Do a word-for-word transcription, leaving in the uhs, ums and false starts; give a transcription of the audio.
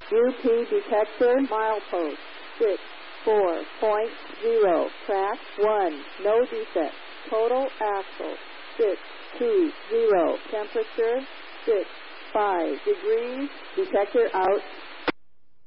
U P detector, milepost, six four point zero, track one, no defect. Total axle, six two zero, temperature, six five degrees, detector out.